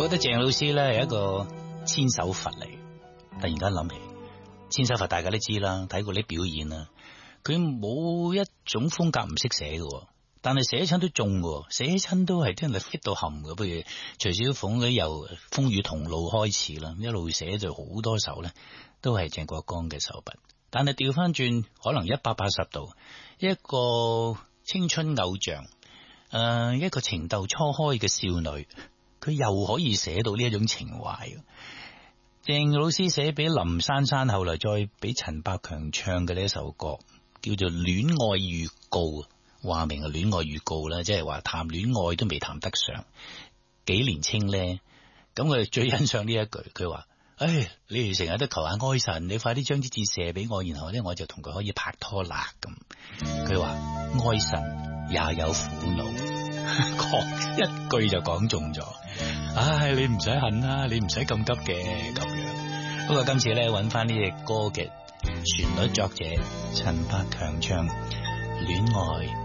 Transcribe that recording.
覺得鄭老師咧係一個千手佛嚟。突然間諗起千手佛，大家都知啦，睇過啲表演啦，佢冇一種風格唔識寫嘅，但係寫親都中嘅，寫親都係真係 fit 到冚嘅。不如徐小鳳咧，由風雨同路開始啦，一路寫就好多首咧，都係鄭國江嘅手筆。但係調翻轉，可能180度，一個青春偶像，一個情竇初開嘅少女，佢又可以寫到呢一種情懷。鄭老師寫俾林珊珊，後來再俾陳百強唱嘅呢一首歌，叫做《戀愛預告》，話明係戀愛預告啦，即係話談戀愛都未談得上，幾年青咧。咁佢最欣賞呢一句，佢話：你哋成日都求下愛神，你快啲將啲字寫俾我，然後咧我就同佢可以拍拖啦。咁佢話愛神也有苦惱，講一句就講中咗。你唔使恨啦，你唔使咁急嘅咁樣。不過今次咧揾翻呢隻歌嘅旋律作者陳百強唱《戀愛》。